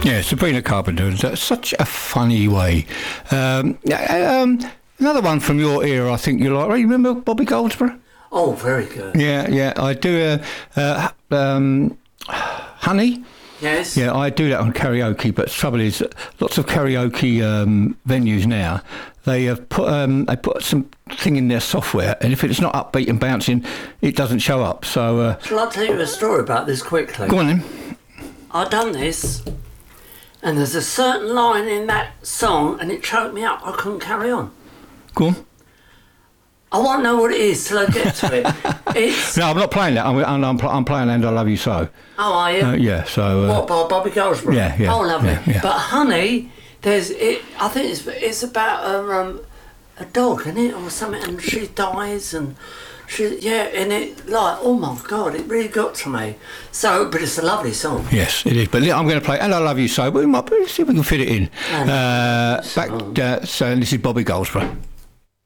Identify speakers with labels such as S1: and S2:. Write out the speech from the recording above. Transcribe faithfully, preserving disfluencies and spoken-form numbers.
S1: Yeah, Sabrina Carpenter. That's such a funny way. Um, um, another one from your era, I think you like. You remember Bobby Goldsboro?
S2: Oh, very good.
S1: Yeah, yeah. I do. Uh, uh, um, Honey.
S2: Yes.
S1: Yeah, I do that on karaoke. But the trouble is, lots of karaoke um, venues now, they have put um, they put some thing in their software, and if it's not upbeat and bouncing, it doesn't show up. So. Uh,
S2: Shall I tell you a story about this quickly?
S1: Go on then.
S2: I done this, and there's a certain line in that song, and it choked me up. I couldn't carry on.
S1: Go on.
S2: I won't know what it is till I get to it. It's
S1: No, I'm not playing that. I'm I'm, I'm, pl- I'm playing "And I Love You So."
S2: oh, are you?
S1: Uh, yeah. So. Uh,
S2: What, by Bobby Goldsboro?
S1: Yeah, yeah,
S2: Oh, lovely.
S1: yeah, yeah.
S2: But Honey, there's it. I think it's it's about a um, a dog, isn't it, or something, and she dies, and she yeah, and it like oh my god, it really got to me. So, but it's a lovely song.
S1: Yes, it is. But I'm going to play "And I Love You So." But we might see if we can fit it in. Uh, back. Uh, so this is Bobby Goldsboro.